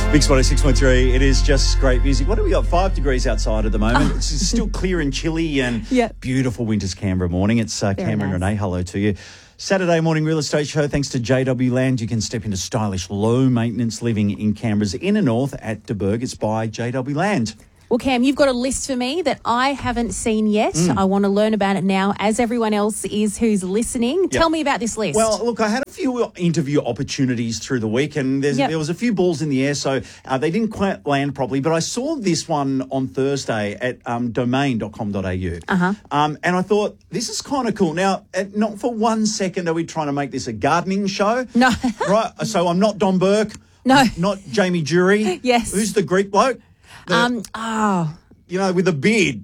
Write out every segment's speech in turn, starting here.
Big Spot 6.3. It is just great music. What do we got? 5 degrees outside at the moment. It's still clear and chilly and beautiful winter's Canberra morning. It's Cameron and Renee. Hello to you. Saturday morning real estate show. Thanks to JW Land. You can step into stylish, low maintenance living in Canberra's inner north at De Burg. It's by JW Land. Well, Cam, you've got a list for me that I haven't seen yet. I want to learn about it now, as everyone else is who's listening. Yep. Tell me about this list. Well, look, I had a few interview opportunities through the week, and there was a few balls in the air, so they didn't quite land properly. But I saw this one on Thursday at domain.com.au. And I thought, this is kind of cool. Now, not for 1 second are we trying to make this a gardening show. No. Right, so I'm not Don Burke. No. Not Jamie Jury. Yes. Who's the Greek bloke? You know, with a beard.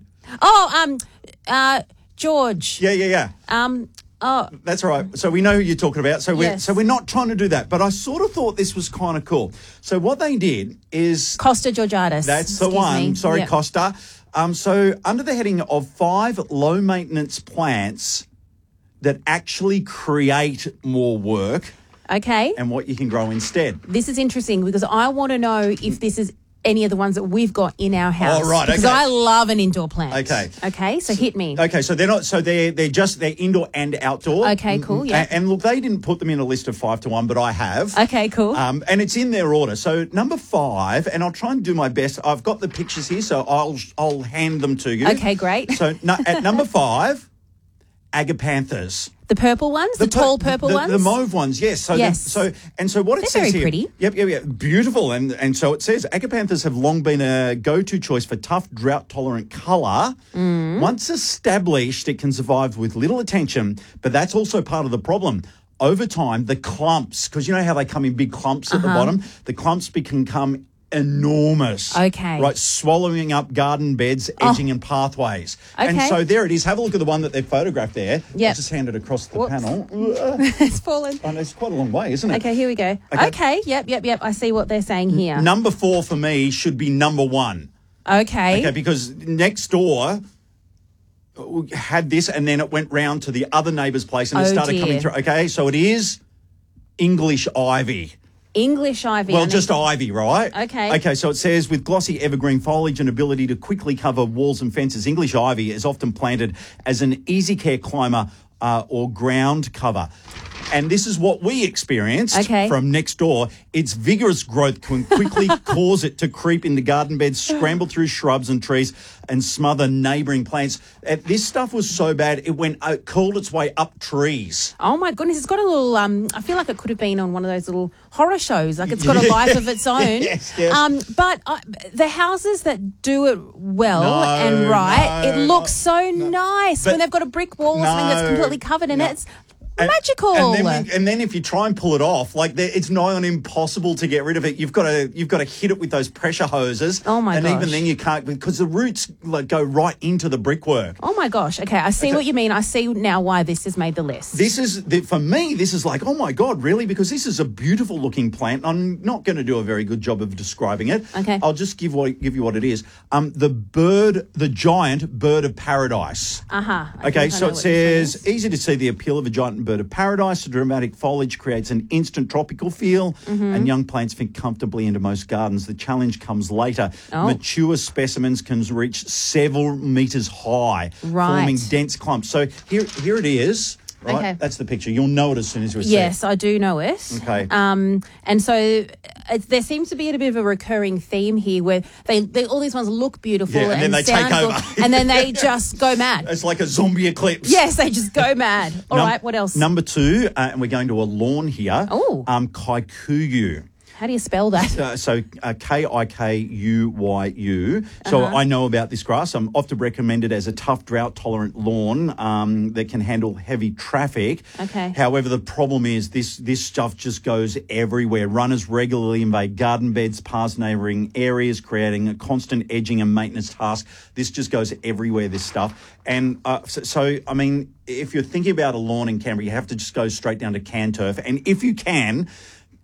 George. Yeah. That's right. So we know who you're talking about. So we're not trying to do that. But I sort of thought this was kind of cool. So what they did is Costa Georgiadis. That's the one. Sorry, yep. Costa. So under the heading of 5 low maintenance plants that actually create more work. Okay. And what you can grow instead. This is interesting because I want to know if this is any of the ones that we've got in our house. Oh, right, because I love an indoor plant. Okay, so hit me. Okay, so they're not. So they're indoor and outdoor. Okay, cool. Yeah. And look, they didn't put them in a list of 5 to 1, but I have. Okay, cool. And it's in their order. So number 5, and I'll try and do my best. I've got the pictures here, so I'll hand them to you. Okay, great. So at number 5, agapanthus. The purple ones, the tall purple ones, the mauve ones, yes. So yes. So what it says very here, pretty. Yep, beautiful. And so it says agapanthus have long been a go-to choice for tough, drought-tolerant colour. Once established, it can survive with little attention, but that's also part of the problem. Over time, the clumps, because you know how they come in big clumps at the bottom, the clumps can come enormous. Okay. Right, swallowing up garden beds, edging and pathways. Okay. And so there it is. Have a look at the one that they've photographed there. Yep. I'll just hand it across the panel. It's fallen. Oh, no, it's quite a long way, isn't it? Okay, here we go. Okay. Yep. I see what they're saying here. Number 4 for me should be number 1. Okay, because next door had this and then it went round to the other neighbour's place and it started coming through. Okay, so it is English ivy. English ivy. Well, just ivy, right? Okay. Okay, so it says, with glossy evergreen foliage and ability to quickly cover walls and fences, English ivy is often planted as an easy care climber or ground cover. And this is what we experienced from next door. Its vigorous growth can quickly cause it to creep into garden beds, scramble through shrubs and trees, and smother neighbouring plants. This stuff was so bad, it curled its way up trees. Oh, my goodness. It's got a little, I feel like it could have been on one of those little horror shows. Like it's got a life of its own. Yes. But the houses that do it well and right, it looks so nice when they've got a brick wall or something that's completely covered in it. It's magical. And then if you try and pull it off, it's nigh on impossible to get rid of it. You've got to hit it with those pressure hoses. Oh my gosh! And even then you can't, because the roots go right into the brickwork. Oh my gosh! Okay, I see what you mean. I see now why this has made the list. This is for me. This is like, oh my God, really? Because this is a beautiful looking plant. I'm not going to do a very good job of describing it. Okay. I'll just give you what it is. The giant bird of paradise. Okay, so it says, easy to see the appeal of a giant bird of paradise. The dramatic foliage creates an instant tropical feel, and young plants fit comfortably into most gardens. The challenge comes later. Mature specimens can reach several metres high, forming dense clumps. So here it is. Right? Okay. That's the picture. You'll know it as soon as you see it. Yes, I do know it. Okay. And so there seems to be a bit of a recurring theme here where they all these ones look beautiful and then they sound take over. good, and then they just go mad. It's like a zombie eclipse. Yes, they just go mad. All right, what else? Number 2, and we're going to a lawn here. Oh. Kikuyu. How do you spell that? So Kikuyu. So I know about this grass. I'm often recommended as a tough, drought-tolerant lawn that can handle heavy traffic. Okay. However, the problem is this stuff just goes everywhere. Runners regularly invade garden beds, past neighbouring areas, creating a constant edging and maintenance task. This just goes everywhere, this stuff. And so, I mean, if you're thinking about a lawn in Canberra, you have to just go straight down to CanTurf. And if you can,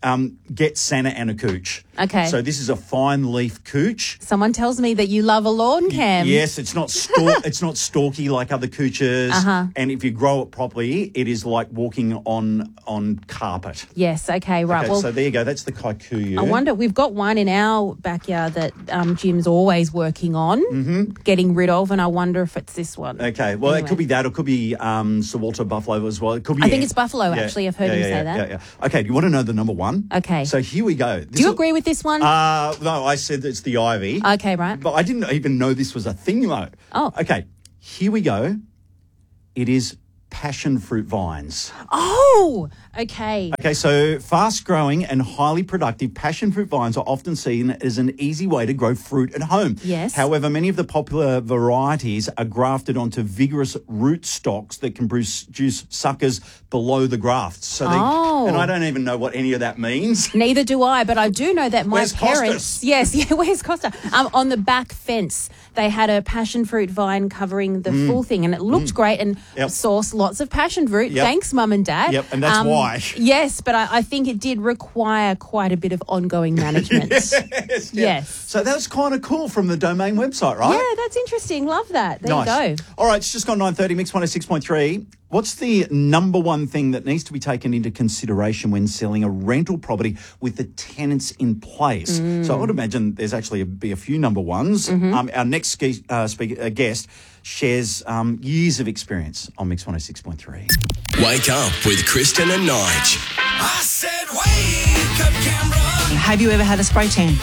get Santa and a cooch. Okay. So this is a fine leaf cooch. Someone tells me that you love a lawn, Cam. Yes, it's not it's not stalky like other cooches. And if you grow it properly, it is like walking on carpet. Yes, okay, right. Okay, well, so there you go. That's the kikuyu. I wonder, we've got one in our backyard that Jim's always working on, getting rid of, and I wonder if it's this one. Okay, well, It could be that. It could be Sir Walter Buffalo as well. It could be. I think it's Buffalo, actually. I've heard him say that. Yeah. Okay, do you want to know the number one? Okay. So here we go. Do you agree with this one? No, I said it's the ivy. Okay, right. But I didn't even know this was a thing, though. Oh. Okay, here we go. It is passion fruit vines. Oh, okay. Okay, so fast-growing and highly productive passion fruit vines are often seen as an easy way to grow fruit at home. Yes. However, many of the popular varieties are grafted onto vigorous root stocks that can produce suckers below the grafts. So and I don't even know what any of that means. Neither do I, but I do know that my Where's parents... Costas? Yes, where's Costa? On the back fence, they had a passion fruit vine covering the full thing, and it looked great and sourced lots of passion fruit. Yep. Thanks, Mum and Dad. Yep, and that's why. Yes, but I think it did require quite a bit of ongoing management. Yes. So that was kind of cool from the Domain website, right? Yeah, that's interesting. Love that. There you go. All right, it's just gone 9:30, Mix 106.3. What's the number one thing that needs to be taken into consideration when selling a rental property with the tenants in place? So I would imagine there's actually be a few number ones. Our next guest shares years of experience on Mix 106.3. Wake up with Kristen and Nige. I said wake up, Canberra. Have you ever had a spray tan?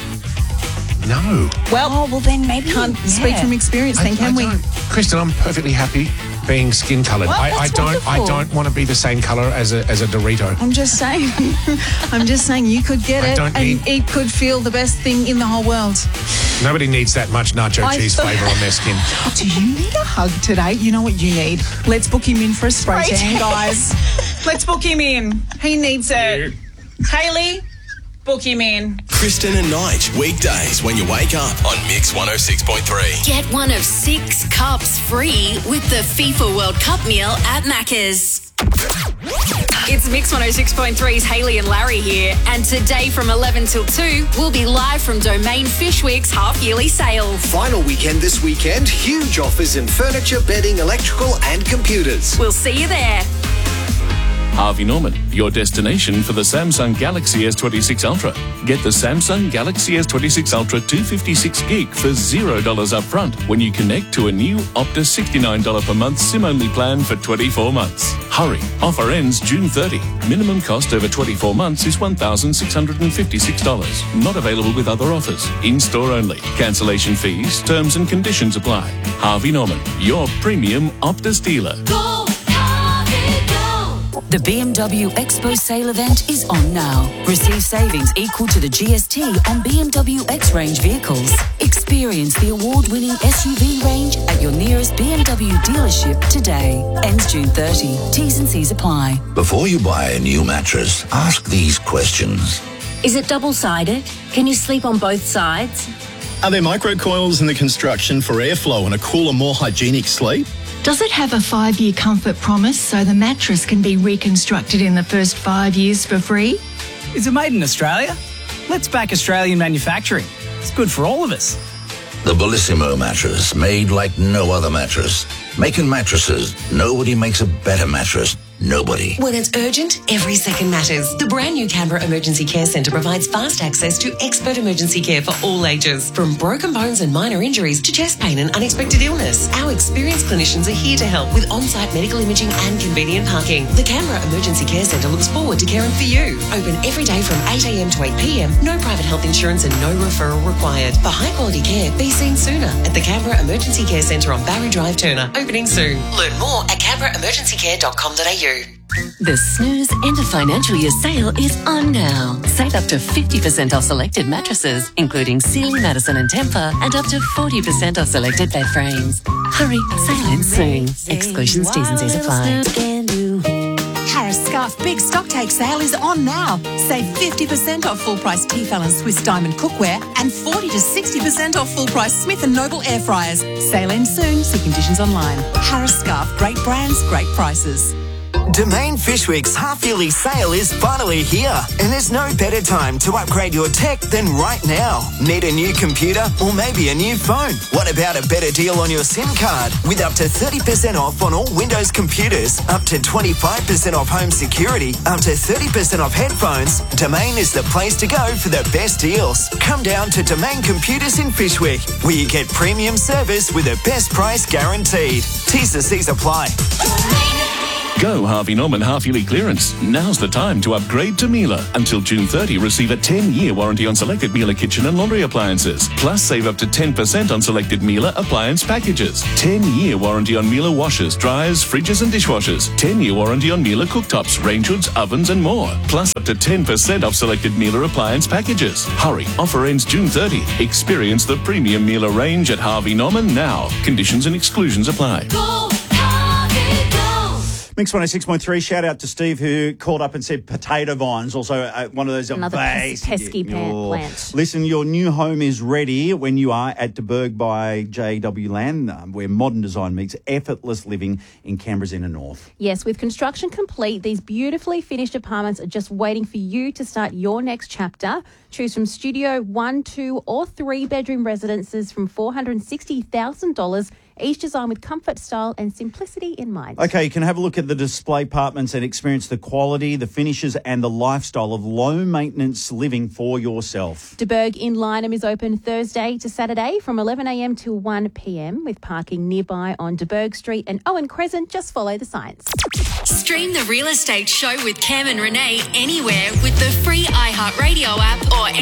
No. Well, then maybe can't speak from experience then, can we? Kristen, I'm perfectly happy being skin coloured. Well, I don't want to be the same colour as a Dorito. I'm just saying. I'm just saying you could get it and it could feel the best thing in the whole world. Nobody needs that much nacho cheese flavour on their skin. Do you need a hug today? You know what you need. Let's book him in for a spray tan, guys. Let's book him in. He needs it. Hayley, book him in. Kristen and Nige, weekdays when you wake up on Mix 106.3. Get one of 6 cups free with the FIFA World Cup meal at Macca's. It's Mix 106.3's Hayley and Larry here, and today from 11 till 2, we'll be live from Domain Fish Week's half-yearly sale. Final weekend this weekend, huge offers in furniture, bedding, electrical and computers. We'll see you there. Harvey Norman, your destination for the Samsung Galaxy S26 Ultra. Get the Samsung Galaxy S26 Ultra 256 gig for $0 up front when you connect to a new Optus $69 per month SIM-only plan for 24 months. Hurry, offer ends June 30. Minimum cost over 24 months is $1,656. Not available with other offers. In-store only. Cancellation fees, terms and conditions apply. Harvey Norman, your premium Optus dealer. Go! The BMW Expo sale event is on now. Receive savings equal to the GST on BMW X-Range vehicles. Experience the award-winning SUV range at your nearest BMW dealership today. Ends June 30. T's and C's apply. Before you buy a new mattress, ask these questions. Is it double-sided? Can you sleep on both sides? Are there microcoils in the construction for airflow and a cooler, more hygienic sleep? Does it have a 5-year comfort promise so the mattress can be reconstructed in the first 5 years for free? Is it made in Australia? Let's back Australian manufacturing. It's good for all of us. The Bellissimo mattress, made like no other mattress. Making mattresses, nobody makes a better mattress. Nobody. When it's urgent, every second matters. The brand new Canberra Emergency Care Centre provides fast access to expert emergency care for all ages. From broken bones and minor injuries to chest pain and unexpected illness, our experienced clinicians are here to help with on-site medical imaging and convenient parking. The Canberra Emergency Care Centre looks forward to caring for you. Open every day from 8 a.m. to 8 p.m. No private health insurance and no referral required. For high-quality care, be seen sooner at the Canberra Emergency Care Centre on Barry Drive, Turner. Opening soon. Learn more at canberraemergencycare.com.au. The Snooze End of Financial Year sale is on now. Save up to 50% off selected mattresses, including Sealy, Madison and Tempur, and up to 40% off selected bed frames. Hurry, sale ends soon. Exclusions, T's and C's apply. Harris Scarf Big Stock Take sale is on now. Save 50% off full-price Tefal and Swiss Diamond cookware and 40 to 60% off full-price Smith & Noble air fryers. Sale ends soon. See conditions online. Harris Scarf. Great brands, great prices. Domain Fishwick's half-yearly sale is finally here, and there's no better time to upgrade your tech than right now. Need a new computer or maybe a new phone? What about a better deal on your SIM card? With up to 30% off on all Windows computers, up to 25% off home security, up to 30% off headphones, Domain is the place to go for the best deals. Come down to Domain Computers in Fishwick, where you get premium service with a best price guaranteed. T's and C's apply. Go Harvey Norman half-yearly clearance. Now's the time to upgrade to Miele. Until June 30, receive a 10-year warranty on selected Miele kitchen and laundry appliances. Plus, save up to 10% on selected Miele appliance packages. 10-year warranty on Miele washers, dryers, fridges and dishwashers. 10-year warranty on Miele cooktops, range hoods, ovens and more. Plus, up to 10% off selected Miele appliance packages. Hurry, offer ends June 30. Experience the premium Miele range at Harvey Norman now. Conditions and exclusions apply. Mix 106.3, shout out to Steve who called up and said potato vines, also one of those another pesky plant. Listen, your new home is ready when you are at De Burg by JW Land, where modern design meets effortless living in Canberra's inner north. Yes, with construction complete, these beautifully finished apartments are just waiting for you to start your next chapter. Choose from studio 1, 2 or 3 bedroom residences from $460,000, each designed with comfort, style and simplicity in mind. Okay, you can have a look at the display apartments and experience the quality, the finishes and the lifestyle of low-maintenance living for yourself. De Burg in Lyneham is open Thursday to Saturday from 11am till 1pm, with parking nearby on De Burg Street and Owen Crescent. Just follow the signs. Stream the Real Estate Show with Cam and Renee anywhere with the free iHeartRadio app or